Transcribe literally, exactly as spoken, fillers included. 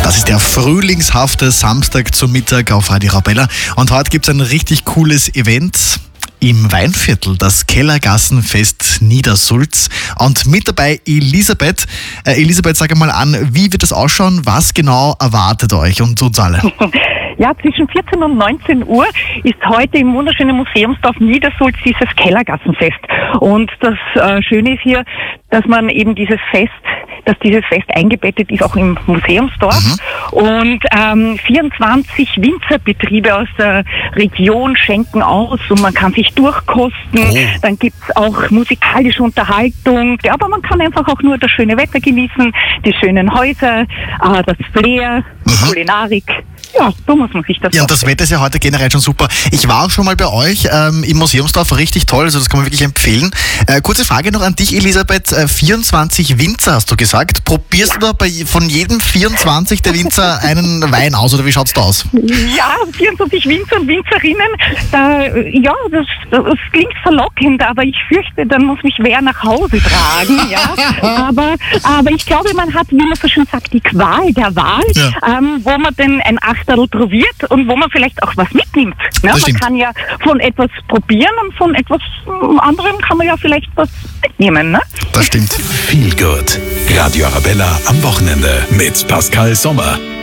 Das ist der frühlingshafte Samstag zum Mittag auf Radio Arabella. Und heute gibt es ein richtig cooles Event im Weinviertel, das Kellergassenfest Niedersulz. Und mit dabei Elisabeth. Äh, Elisabeth, sag einmal an, wie wird das ausschauen? Was genau erwartet euch und uns alle? Ja, zwischen vierzehn und neunzehn Uhr ist heute im wunderschönen Museumsdorf Niedersulz dieses Kellergassenfest. Und das äh, Schöne ist hier, dass man eben dieses Fest, dass dieses Fest eingebettet ist auch im Museumsdorf. Mhm. Und ähm, vierundzwanzig Winzerbetriebe aus der Region schenken aus und man kann sich durchkosten. Oh. Dann gibt's auch musikalische Unterhaltung. Ja, aber man kann einfach auch nur das schöne Wetter genießen, die schönen Häuser, äh, das Flair, die mhm. Kulinarik. Ja, so muss man sich das Ja, und das Wetter ist ja heute generell schon super. Ich war auch schon mal bei euch ähm, im Museumsdorf, richtig toll, also das kann man wirklich empfehlen. Äh, kurze Frage noch an dich, Elisabeth. Äh, vierundzwanzig Winzer hast du gesagt. Probierst ja. du da bei, von jedem vierundzwanzig der Winzer einen Wein aus oder wie schaut's da aus? Ja, vierundzwanzig Winzer und Winzerinnen. Da, ja, das, das klingt verlockend, aber ich fürchte, dann muss mich wer nach Hause tragen. Ja. aber, aber ich glaube, man hat, wie man so schön sagt, die Qual der Wahl, ja. ähm, wo man denn ein Achterl probiert und wo man vielleicht auch was mitnimmt. Ja, man kann ja von etwas probieren und von etwas anderem kann man ja vielleicht was mitnehmen. Ne? Das stimmt. Feel Good. Radio Arabella am Wochenende mit Pascal Sommer.